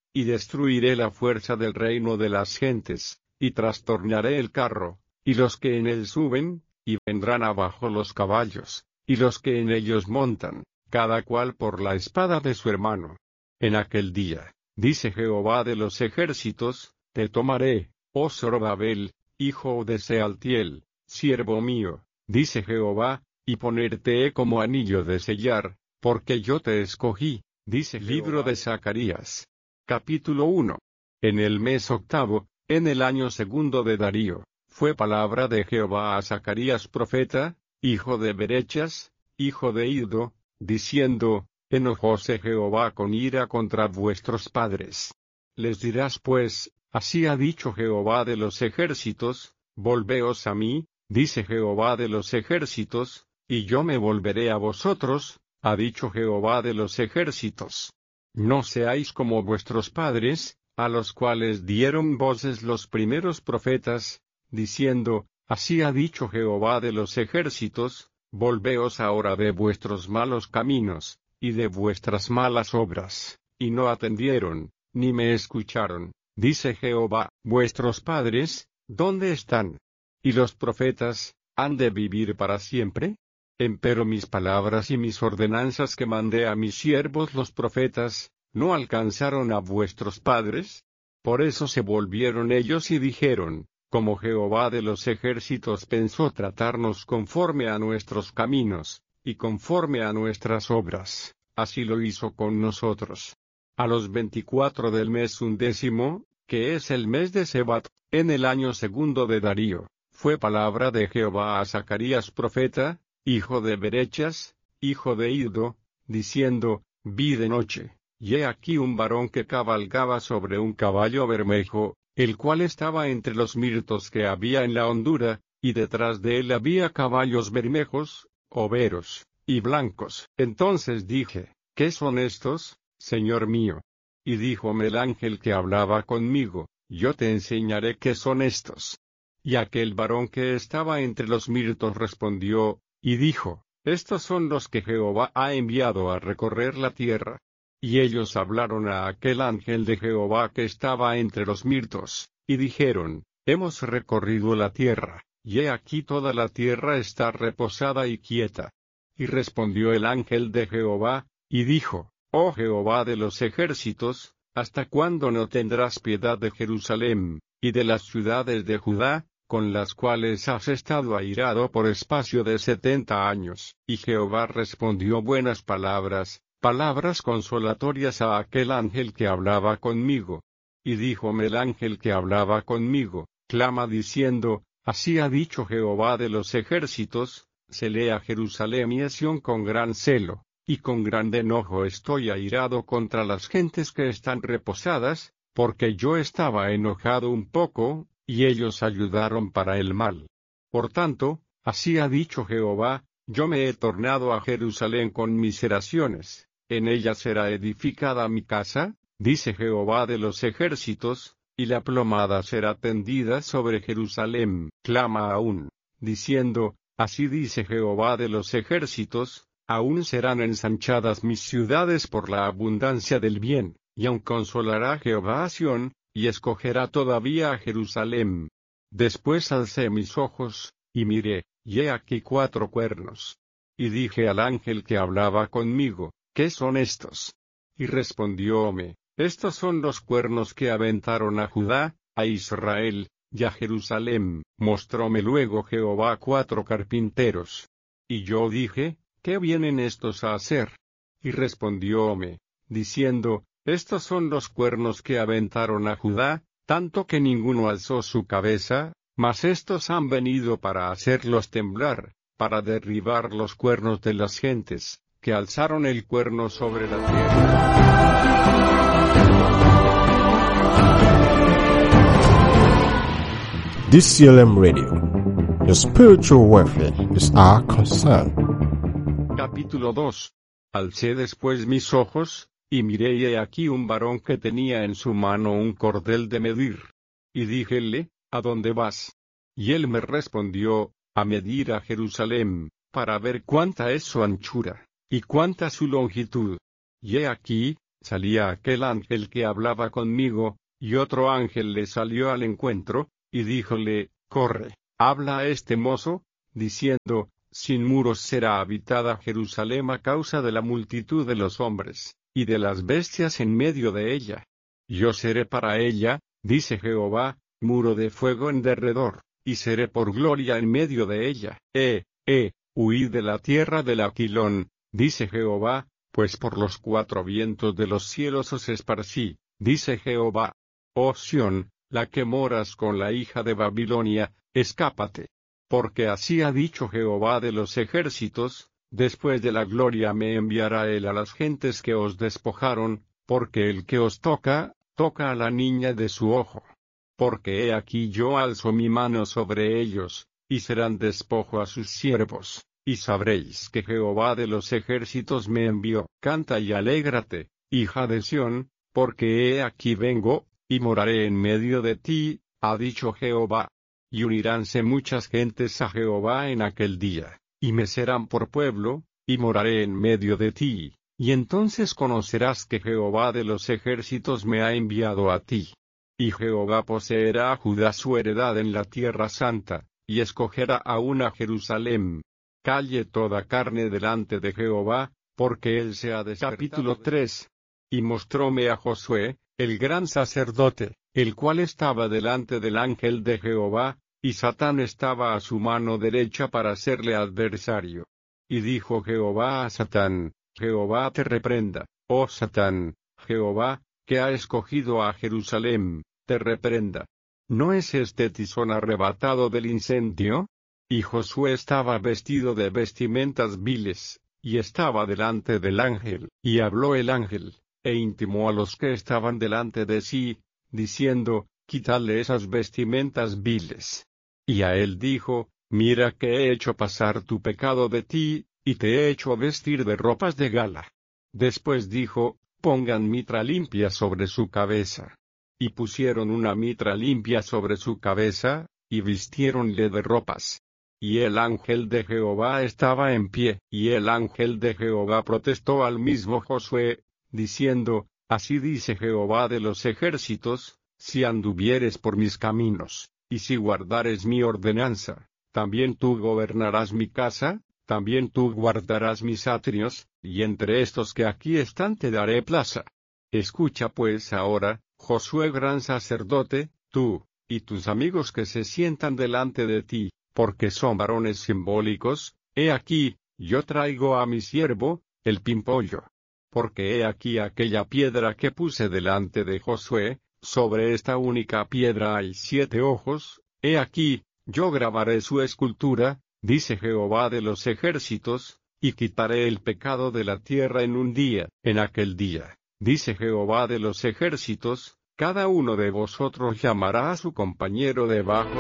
y destruiré la fuerza del reino de las gentes, y trastornaré el carro, y los que en él suben, y vendrán abajo los caballos, y los que en ellos montan, cada cual por la espada de su hermano. En aquel día, dice Jehová de los ejércitos, te tomaré, oh Zorobabel, hijo de Sealtiel, siervo mío, dice Jehová, y ponerte como anillo de sellar, porque yo te escogí, dice el libro de Zacarías. Capítulo 1. En el mes octavo, en el año segundo de Darío, fue palabra de Jehová a Zacarías profeta, hijo de Berechas, hijo de Iddo, diciendo, enojóse Jehová con ira contra vuestros padres. Les dirás pues, así ha dicho Jehová de los ejércitos, volveos a mí, dice Jehová de los ejércitos, y yo me volveré a vosotros, ha dicho Jehová de los ejércitos. No seáis como vuestros padres, a los cuales dieron voces los primeros profetas, diciendo, así ha dicho Jehová de los ejércitos, volveos ahora de vuestros malos caminos, y de vuestras malas obras, y no atendieron, ni me escucharon, dice Jehová. Vuestros padres, ¿dónde están? ¿Y los profetas, han de vivir para siempre? Empero mis palabras y mis ordenanzas que mandé a mis siervos los profetas, ¿no alcanzaron a vuestros padres? Por eso se volvieron ellos y dijeron, como Jehová de los ejércitos pensó tratarnos conforme a nuestros caminos, y conforme a nuestras obras, así lo hizo con nosotros. A los 24 del mes 11, que es el mes de Sebat, en el año segundo de Darío, fue palabra de Jehová a Zacarías profeta, hijo de Berechas, hijo de Iddo, diciendo, vi de noche, y he aquí un varón que cabalgaba sobre un caballo bermejo, el cual estaba entre los mirtos que había en la hondura, y detrás de él había caballos bermejos, overos, y blancos. Entonces dije, ¿qué son estos, Señor mío? Y díjome el ángel que hablaba conmigo, yo te enseñaré qué son estos. Y aquel varón que estaba entre los mirtos respondió, y dijo, estos son los que Jehová ha enviado a recorrer la tierra. Y ellos hablaron a aquel ángel de Jehová que estaba entre los mirtos, y dijeron, hemos recorrido la tierra, y he aquí toda la tierra está reposada y quieta. Y respondió el ángel de Jehová, y dijo, oh Jehová de los ejércitos, ¿hasta cuándo no tendrás piedad de Jerusalén, y de las ciudades de Judá, con las cuales has estado airado por espacio de 70 años? Y Jehová respondió buenas palabras, palabras consolatorias a aquel ángel que hablaba conmigo. Y díjome el ángel que hablaba conmigo, clama diciendo, así ha dicho Jehová de los ejércitos, celé a Jerusalén y a Sión con gran celo, y con grande enojo estoy airado contra las gentes que están reposadas, porque yo estaba enojado un poco, y ellos ayudaron para el mal. Por tanto, así ha dicho Jehová, yo me he tornado a Jerusalén con miseraciones, en ella será edificada mi casa, dice Jehová de los ejércitos, y la plomada será tendida sobre Jerusalén. Clama aún, diciendo, así dice Jehová de los ejércitos, aún serán ensanchadas mis ciudades por la abundancia del bien, y aun consolará Jehová a Sión, y escogerá todavía a Jerusalén. Después alcé mis ojos, y miré, y he aquí 4 cuernos. Y dije al ángel que hablaba conmigo, ¿qué son estos? Y respondióme, estos son los cuernos que aventaron a Judá, a Israel, y a Jerusalén. Mostróme luego Jehová 4 carpinteros. Y yo dije, ¿qué vienen estos a hacer? Y respondióme, diciendo, estos son los cuernos que aventaron a Judá, tanto que ninguno alzó su cabeza, mas estos han venido para hacerlos temblar, para derribar los cuernos de las gentes, que alzaron el cuerno sobre la tierra. DCLM Radio. Your spiritual welfare is our concern. Capítulo 2. Alcé después mis ojos, y miré y he aquí un varón que tenía en su mano un cordel de medir. Y díjele, ¿a dónde vas? Y él me respondió, a medir a Jerusalén, para ver cuánta es su anchura, y cuánta su longitud. Y he aquí, salía aquel ángel que hablaba conmigo, y otro ángel le salió al encuentro, y díjole, corre, habla a este mozo, diciendo, sin muros será habitada Jerusalén a causa de la multitud de los hombres, y de las bestias en medio de ella. Yo seré para ella, dice Jehová, muro de fuego en derredor, y seré por gloria en medio de ella. Huid de la tierra del Aquilón, dice Jehová, pues por los cuatro vientos de los cielos os esparcí, dice Jehová. Oh Sión, la que moras con la hija de Babilonia, escápate. Porque así ha dicho Jehová de los ejércitos, después de la gloria me enviará él a las gentes que os despojaron, porque el que os toca, toca a la niña de su ojo. Porque he aquí yo alzo mi mano sobre ellos, y serán despojo a sus siervos, y sabréis que Jehová de los ejércitos me envió. Canta y alégrate, hija de Sión, porque he aquí vengo, y moraré en medio de ti, ha dicho Jehová. Y uniránse muchas gentes a Jehová en aquel día, y me serán por pueblo, y moraré en medio de ti, y entonces conocerás que Jehová de los ejércitos me ha enviado a ti. Y Jehová poseerá a Judá su heredad en la tierra santa, y escogerá aún a Jerusalén. Calle toda carne delante de Jehová, porque él se ha despertado. Capítulo 3. Y mostróme a Josué, el gran sacerdote, el cual estaba delante del ángel de Jehová, y Satán estaba a su mano derecha para serle adversario. Y dijo Jehová a Satán, Jehová te reprenda, oh Satán, Jehová, que ha escogido a Jerusalén, te reprenda. ¿No es este tizón arrebatado del incendio? Y Josué estaba vestido de vestimentas viles, y estaba delante del ángel, y habló el ángel, e intimó a los que estaban delante de sí, diciendo, quítale esas vestimentas viles. Y a él dijo, mira que he hecho pasar tu pecado de ti, y te he hecho vestir de ropas de gala. Después dijo, pongan mitra limpia sobre su cabeza. Y pusieron una mitra limpia sobre su cabeza, y vistiéronle de ropas. Y el ángel de Jehová estaba en pie, y el ángel de Jehová protestó al mismo Josué, diciendo, así dice Jehová de los ejércitos, si anduvieres por mis caminos, y si guardares mi ordenanza, también tú gobernarás mi casa, también tú guardarás mis atrios, y entre estos que aquí están te daré plaza. Escucha pues ahora, Josué gran sacerdote, tú, y tus amigos que se sientan delante de ti, porque son varones simbólicos, he aquí, yo traigo a mi siervo, el pimpollo. Porque he aquí aquella piedra que puse delante de Josué, sobre esta única piedra hay 7 ojos, he aquí, yo grabaré su escultura, dice Jehová de los ejércitos, y quitaré el pecado de la tierra en un día. En aquel día, dice Jehová de los ejércitos, cada uno de vosotros llamará a su compañero debajo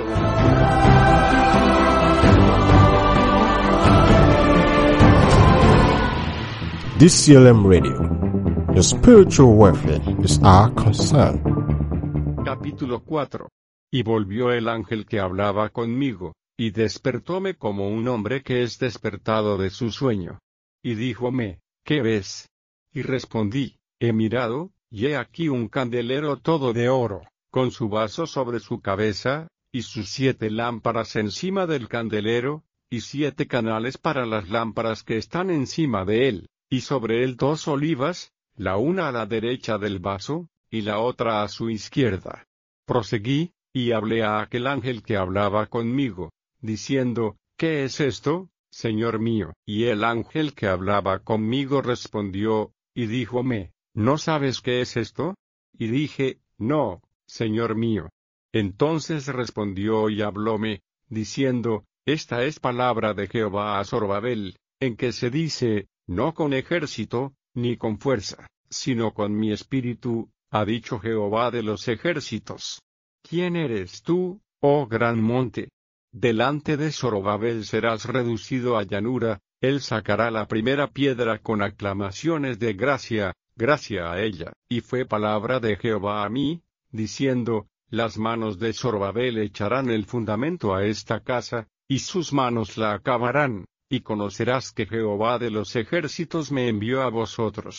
DCLM Radio. Your spiritual welfare is our concern. Capítulo 4. Y volvió el ángel que hablaba conmigo, y despertóme como un hombre que es despertado de su sueño. Y díjome, ¿qué ves? Y respondí, he mirado, y he aquí un candelero todo de oro, con su vaso sobre su cabeza, y sus 7 lámparas encima del candelero, y 7 canales para las lámparas que están encima de él, y sobre él 2 olivas, la una a la derecha del vaso, y la otra a su izquierda. Proseguí, y hablé a aquel ángel que hablaba conmigo, diciendo, ¿qué es esto, Señor mío? Y el ángel que hablaba conmigo respondió, y díjome, ¿no sabes qué es esto? Y dije, no, Señor mío. Entonces respondió y hablóme, diciendo, esta es palabra de Jehová a Zorobabel, en que se dice, no con ejército, ni con fuerza, sino con mi espíritu, ha dicho Jehová de los ejércitos. ¿Quién eres tú, oh gran monte? Delante de Zorobabel serás reducido a llanura, él sacará la primera piedra con aclamaciones de gracia, gracia a ella. Y fue palabra de Jehová a mí, diciendo, las manos de Zorobabel echarán el fundamento a esta casa, y sus manos la acabarán, y conocerás que Jehová de los ejércitos me envió a vosotros.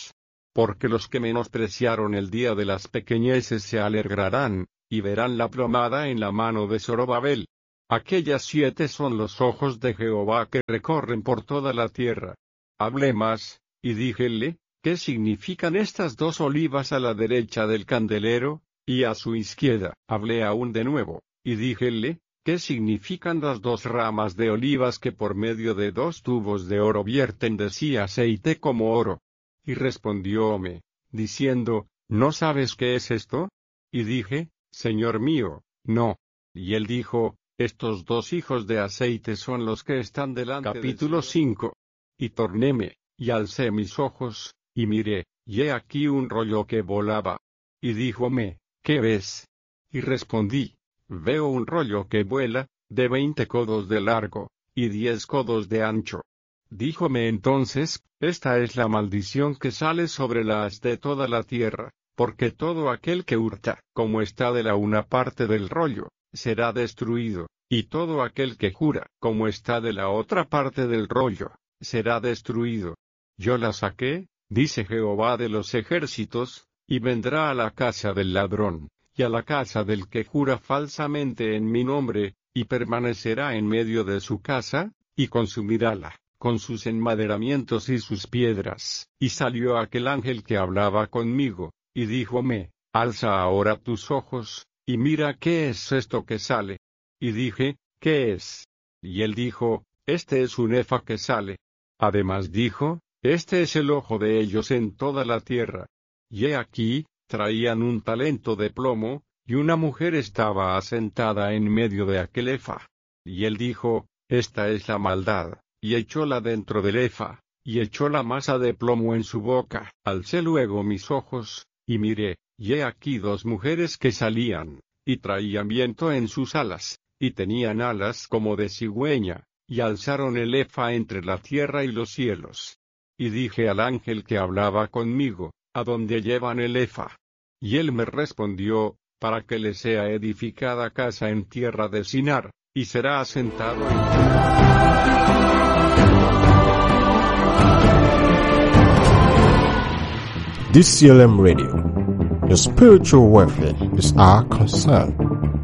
porque los que menospreciaron el día de las pequeñeces se alegrarán, y verán la plomada en la mano de Zorobabel. Aquellas 7 son los ojos de Jehová que recorren por toda la tierra. Hablé más, y díjele, ¿qué significan estas 2 olivas a la derecha del candelero, y a su izquierda? Hablé aún de nuevo, y díjele, ¿qué significan las 2 ramas de olivas que por medio de 2 tubos de oro vierten de sí aceite como oro? Y respondióme, diciendo, ¿no sabes qué es esto? Y dije, Señor mío, no. Y él dijo, estos 2 hijos de aceite son los que están delante del Señor. Capítulo 5. Y tornéme, y alcé mis ojos, y miré, y he aquí un rollo que volaba. Y díjome, ¿qué ves? Y respondí, veo un rollo que vuela, de 20 codos de largo, y 10 codos de ancho. Díjome entonces, esta es la maldición que sale sobre la haz de toda la tierra, porque todo aquel que hurta, como está de la una parte del rollo, será destruido, y todo aquel que jura, como está de la otra parte del rollo, será destruido. Yo la saqué, dice Jehová de los ejércitos, y vendrá a la casa del ladrón, y a la casa del que jura falsamente en mi nombre, y permanecerá en medio de su casa, y consumirála, con sus enmaderamientos y sus piedras. Y salió aquel ángel que hablaba conmigo, y díjome, alza ahora tus ojos, y mira qué es esto que sale. Y dije, ¿qué es? Y él dijo, este es un efa que sale. Además dijo, este es el ojo de ellos en toda la tierra. Y he aquí, traían un talento de plomo, y una mujer estaba asentada en medio de aquel efa. Y él dijo, esta es la maldad, y echóla dentro del efa, y echó la masa de plomo en su boca. Alcé luego mis ojos, y miré, y he aquí 2 mujeres que salían, y traían viento en sus alas, y tenían alas como de cigüeña, y alzaron el efa entre la tierra y los cielos. Y dije al ángel que hablaba conmigo, ¿a dónde llevan el efa? Y él me respondió, para que le sea edificada casa en tierra de Sinar, y será asentado en DCLM Radio. Your spiritual welfare is our concern.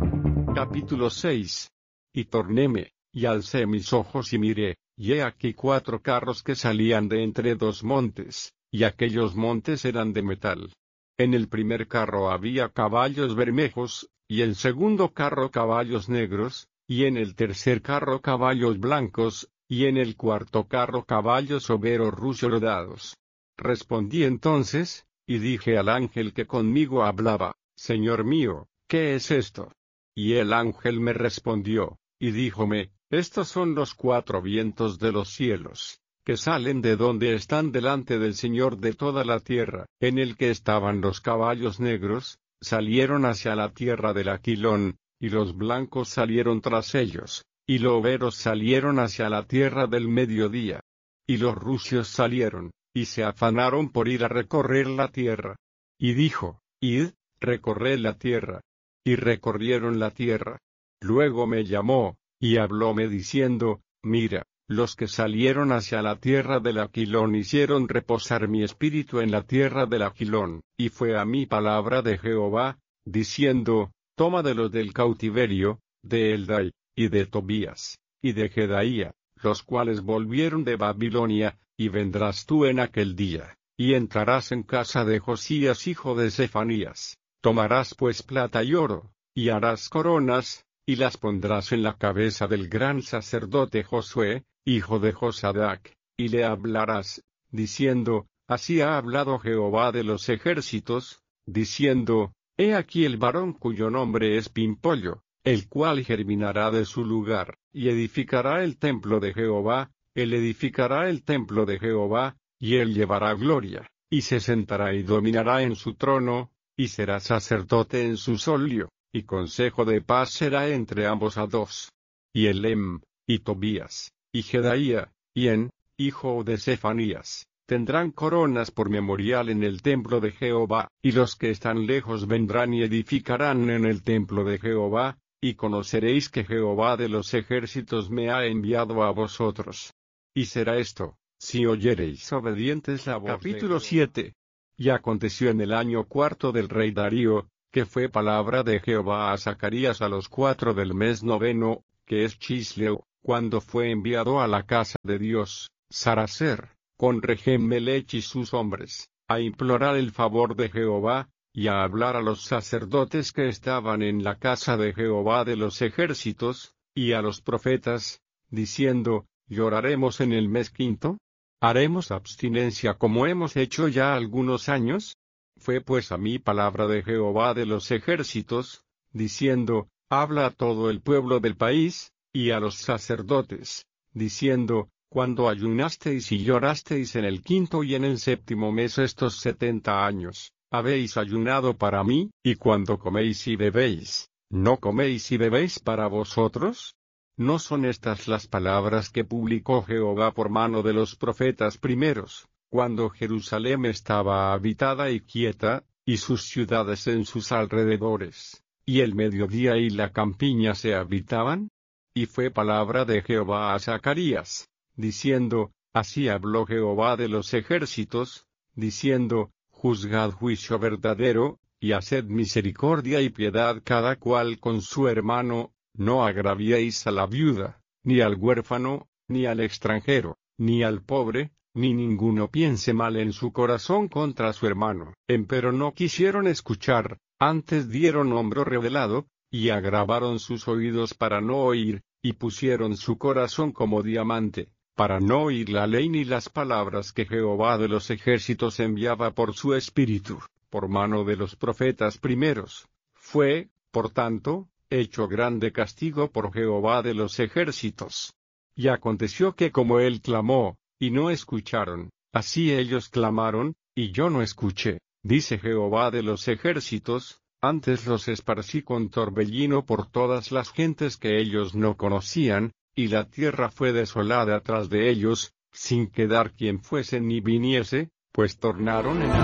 Capítulo 6. Y tornéme, y alcé mis ojos y miré, y he aquí 4 carros que salían de entre 2 montes, y aquellos montes eran de metal. En el primer carro había caballos bermejos, y el segundo carro caballos negros, y en el tercer carro caballos blancos, y en el cuarto carro caballos overos rodados. Respondí entonces, y dije al ángel que conmigo hablaba, Señor mío, ¿qué es esto? Y el ángel me respondió, y díjome, estos son los 4 vientos de los cielos, que salen de donde están delante del Señor de toda la tierra. En el que estaban los caballos negros, salieron hacia la tierra del Aquilón, y los blancos salieron tras ellos, y los overos salieron hacia la tierra del mediodía. Y los rucios salieron, y se afanaron por ir a recorrer la tierra. Y dijo, id, recorred la tierra. Y recorrieron la tierra. Luego me llamó, y hablóme diciendo, mira, los que salieron hacia la tierra del Aquilón hicieron reposar mi espíritu en la tierra del Aquilón. Y fue a mí palabra de Jehová, diciendo, toma de los del cautiverio, de Eldai, y de Tobías, y de Jedaía, los cuales volvieron de Babilonia, y vendrás tú en aquel día, y entrarás en casa de Josías hijo de Sefanías. Tomarás pues plata y oro, y harás coronas, y las pondrás en la cabeza del gran sacerdote Josué, hijo de Josadac, y le hablarás, diciendo, así ha hablado Jehová de los ejércitos, diciendo, he aquí el varón cuyo nombre es Pimpollo, el cual germinará de su lugar, y edificará el templo de Jehová, él edificará el templo de Jehová, y él llevará gloria, y se sentará y dominará en su trono, y será sacerdote en su solio, y consejo de paz será entre ambos a 2. Y Elem, y Tobías, y Jedaía, y hijo de Sefanías, tendrán coronas por memorial en el templo de Jehová, y los que están lejos vendrán y edificarán en el templo de Jehová, y conoceréis que Jehová de los ejércitos me ha enviado a vosotros. Y será esto, si oyereis obedientes la voz. Capítulo 7. Y aconteció en el año cuarto del rey Darío, que fue palabra de Jehová a Zacarías a los 4 del mes noveno, que es Chisleu, cuando fue enviado a la casa de Dios, Saracer, con Regem-Melech y sus hombres, a implorar el favor de Jehová, y a hablar a los sacerdotes que estaban en la casa de Jehová de los ejércitos, y a los profetas, diciendo, ¿lloraremos en el mes quinto? ¿Haremos abstinencia como hemos hecho ya algunos años? Fue pues a mí palabra de Jehová de los ejércitos, diciendo, habla a todo el pueblo del país, y a los sacerdotes, diciendo, cuando ayunasteis y llorasteis en el quinto y en el séptimo mes estos 70 años, habéis ayunado para mí, y cuando coméis y bebéis, ¿no coméis y bebéis para vosotros? ¿No son estas las palabras que publicó Jehová por mano de los profetas primeros, cuando Jerusalén estaba habitada y quieta, y sus ciudades en sus alrededores, y el mediodía y la campiña se habitaban? Y fue palabra de Jehová a Zacarías, diciendo, así habló Jehová de los ejércitos, diciendo, juzgad juicio verdadero, y haced misericordia y piedad cada cual con su hermano, no agraviéis a la viuda, ni al huérfano, ni al extranjero, ni al pobre, ni ninguno piense mal en su corazón contra su hermano. Empero no quisieron escuchar, antes dieron hombro revelado, y agravaron sus oídos para no oír, y pusieron su corazón como diamante, para no oír la ley ni las palabras que Jehová de los ejércitos enviaba por su espíritu, por mano de los profetas primeros. Fue, por tanto, hecho grande castigo por Jehová de los ejércitos. Y aconteció que como él clamó, y no escucharon, así ellos clamaron, y yo no escuché, dice Jehová de los ejércitos, antes los esparcí con torbellino por todas las gentes que ellos no conocían, y la tierra fue desolada tras de ellos, sin quedar quien fuese ni viniese, pues tornaron en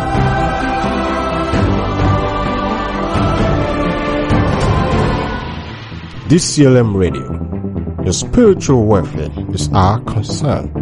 DCLM Radio. Your spiritual welfare is our concern.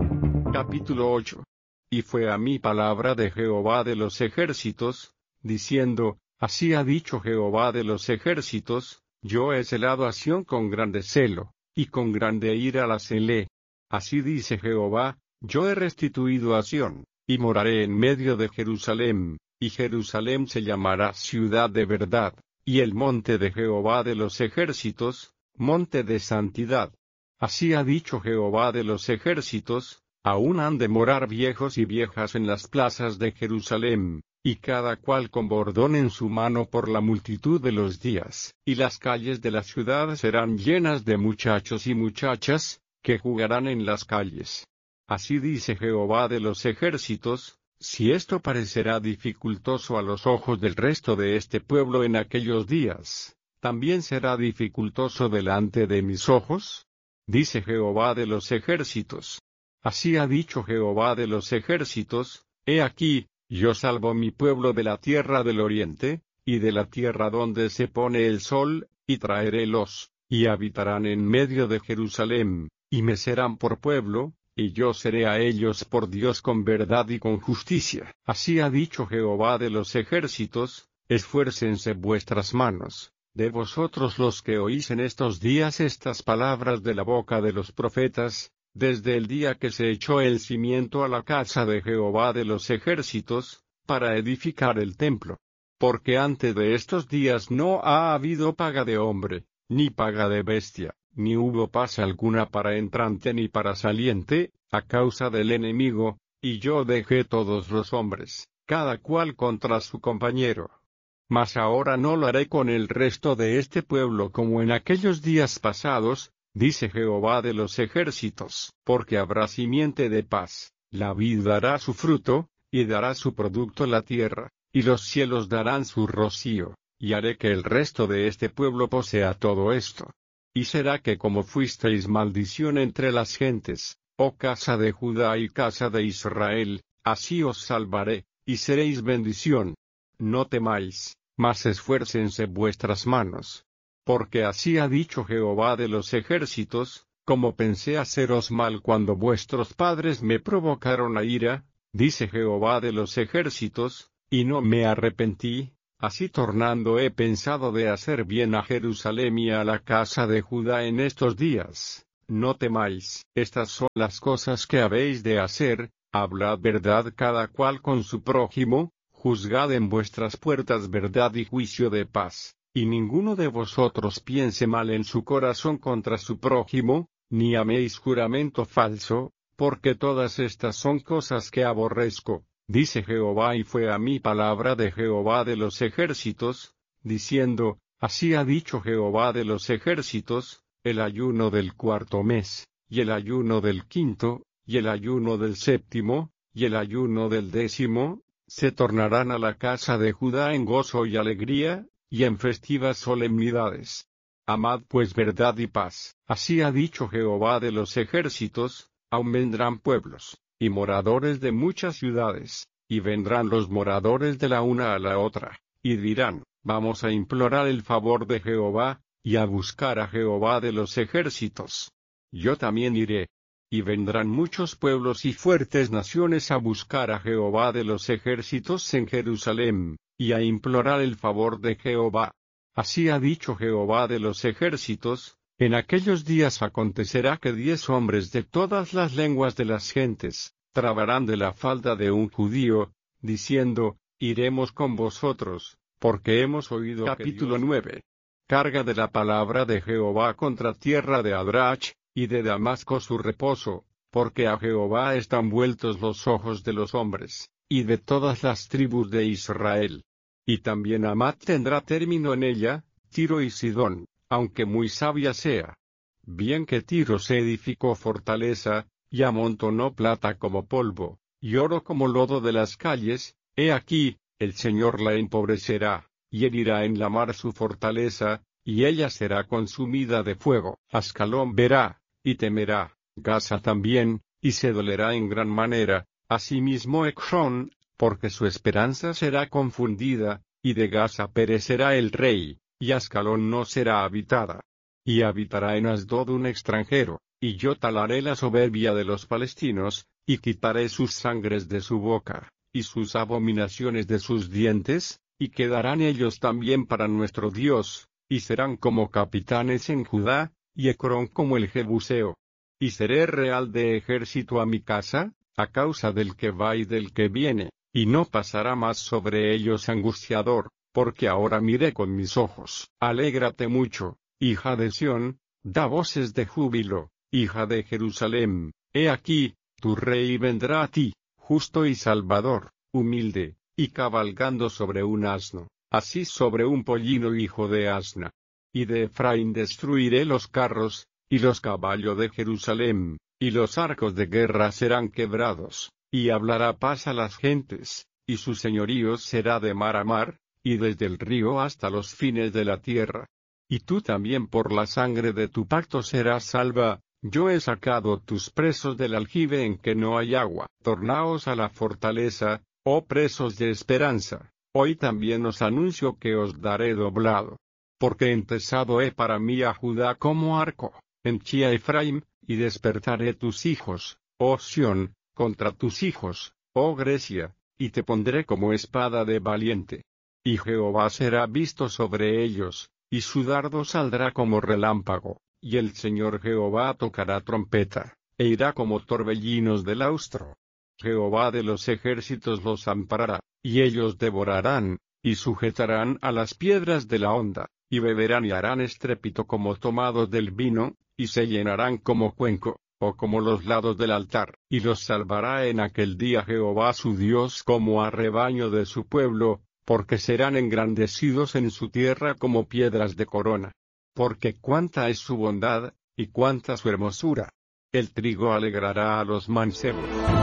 Capítulo 8. Y fue a mí palabra de Jehová de los ejércitos, diciendo, así ha dicho Jehová de los ejércitos, yo he celado a Sión con grande celo, y con grande ira la celé. Así dice Jehová, yo he restituido a Sión, y moraré en medio de Jerusalén, y Jerusalén se llamará ciudad de verdad, y el monte de Jehová de los ejércitos, monte de santidad. Así ha dicho Jehová de los ejércitos, aún han de morar viejos y viejas en las plazas de Jerusalén, y cada cual con bordón en su mano por la multitud de los días, y las calles de la ciudad serán llenas de muchachos y muchachas, que jugarán en las calles. Así dice Jehová de los ejércitos, si esto parecerá dificultoso a los ojos del resto de este pueblo en aquellos días, ¿también será dificultoso delante de mis ojos? Dice Jehová de los ejércitos. Así ha dicho Jehová de los ejércitos, he aquí, yo salvo mi pueblo de la tierra del oriente, y de la tierra donde se pone el sol, y traerélos, y habitarán en medio de Jerusalén, y me serán por pueblo, y yo seré a ellos por Dios con verdad y con justicia. Así ha dicho Jehová de los ejércitos, esfuércense vuestras manos, de vosotros los que oís en estos días estas palabras de la boca de los profetas, desde el día que se echó el cimiento a la casa de Jehová de los ejércitos, para edificar el templo. Porque antes de estos días no ha habido paga de hombre, ni paga de bestia, ni hubo paz alguna para entrante ni para saliente, a causa del enemigo, y yo dejé todos los hombres, cada cual contra su compañero. Mas ahora no lo haré con el resto de este pueblo como en aquellos días pasados, dice Jehová de los ejércitos, porque habrá simiente de paz, la vid dará su fruto, y dará su producto la tierra, y los cielos darán su rocío, y haré que el resto de este pueblo posea todo esto. Y será que como fuisteis maldición entre las gentes, oh casa de Judá y casa de Israel, así os salvaré, y seréis bendición. No temáis, mas esfuércense vuestras manos. Porque así ha dicho Jehová de los ejércitos, como pensé haceros mal cuando vuestros padres me provocaron a ira, dice Jehová de los ejércitos, y no me arrepentí, así tornando he pensado de hacer bien a Jerusalén y a la casa de Judá en estos días. No temáis, estas son las cosas que habéis de hacer, hablad verdad cada cual con su prójimo, juzgad en vuestras puertas verdad y juicio de paz, y ninguno de vosotros piense mal en su corazón contra su prójimo, ni améis juramento falso, porque todas estas son cosas que aborrezco, dice Jehová. Y fue a mí palabra de Jehová de los ejércitos, diciendo, así ha dicho Jehová de los ejércitos, el ayuno del cuarto mes, y el ayuno del quinto, y el ayuno del séptimo, y el ayuno del décimo, se tornarán a la casa de Judá en gozo y alegría, y en festivas solemnidades. Amad pues verdad y paz, así ha dicho Jehová de los ejércitos, aun vendrán pueblos, y moradores de muchas ciudades, y vendrán los moradores de la una a la otra, y dirán, vamos a implorar el favor de Jehová, y a buscar a Jehová de los ejércitos. Yo también iré. Y vendrán muchos pueblos y fuertes naciones a buscar a Jehová de los ejércitos en Jerusalén, y a implorar el favor de Jehová. Así ha dicho Jehová de los ejércitos, en aquellos días acontecerá que 10 hombres de todas las lenguas de las gentes, trabarán de la falda de un judío, diciendo, iremos con vosotros, porque hemos oído. Capítulo 9. Carga de la palabra de Jehová contra tierra de Adrach, y de Damasco su reposo, porque a Jehová están vueltos los ojos de los hombres, y de todas las tribus de Israel. Y también Hamat tendrá término en ella, Tiro y Sidón, aunque muy sabia sea. Bien que Tiro se edificó fortaleza, y amontonó plata como polvo, y oro como lodo de las calles, he aquí, el Señor la empobrecerá, y herirá en la mar su fortaleza, y ella será consumida de fuego. Ascalón verá, y temerá, Gaza también, y se dolerá en gran manera, asimismo Ecrón, porque su esperanza será confundida, y de Gaza perecerá el rey, y Ascalón no será habitada. Y habitará en Asdod un extranjero, y yo talaré la soberbia de los palestinos, y quitaré sus sangres de su boca, y sus abominaciones de sus dientes, y quedarán ellos también para nuestro Dios, y serán como capitanes en Judá, y Ecrón como el Jebuseo. Y seré real de ejército a mi casa, a causa del que va y del que viene, y no pasará más sobre ellos angustiador, porque ahora miré con mis ojos. Alégrate mucho, hija de Sión, da voces de júbilo, hija de Jerusalén, he aquí, tu rey vendrá a ti, justo y salvador, humilde, y cabalgando sobre un asno, así sobre un pollino hijo de asna. Y de Efraín destruiré los carros, y los caballos de Jerusalén, y los arcos de guerra serán quebrados, y hablará paz a las gentes, y su señorío será de mar a mar, y desde el río hasta los fines de la tierra. Y tú también por la sangre de tu pacto serás salva, yo he sacado tus presos del aljibe en que no hay agua. Tornaos a la fortaleza, oh presos de esperanza, hoy también os anuncio que os daré doblado. Porque entesado he para mí a Judá como arco, henchí a Efraín, y despertaré tus hijos, oh Sión, contra tus hijos, oh Grecia, y te pondré como espada de valiente. Y Jehová será visto sobre ellos, y su dardo saldrá como relámpago, y el Señor Jehová tocará trompeta, e irá como torbellinos del austro. Jehová de los ejércitos los amparará, y ellos devorarán, y sujetarán a las piedras de la honda, y beberán y harán estrépito como tomados del vino, y se llenarán como cuenco, o como los lados del altar, y los salvará en aquel día Jehová su Dios como a rebaño de su pueblo, porque serán engrandecidos en su tierra como piedras de corona. Porque cuánta es su bondad, y cuánta su hermosura. El trigo alegrará a los mancebos.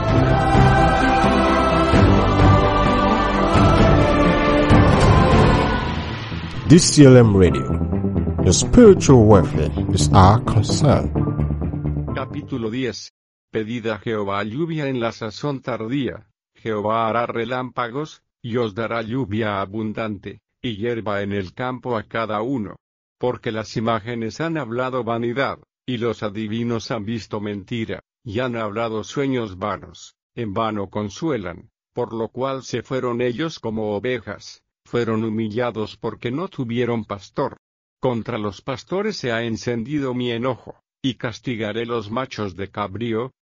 DCLM Radio. Your spiritual welfare is our concern. Capítulo 10. Pedid a Jehová lluvia en la sazón tardía. Jehová hará relámpagos, y os dará lluvia abundante, y hierba en el campo a cada uno. Porque las imágenes han hablado vanidad, y los adivinos han visto mentira, y han hablado sueños vanos. en vano consuelan, por lo cual se fueron ellos como ovejas, fueron humillados porque no tuvieron pastor. Contra los pastores se ha encendido mi enojo, y castigaré los machos de cabrío,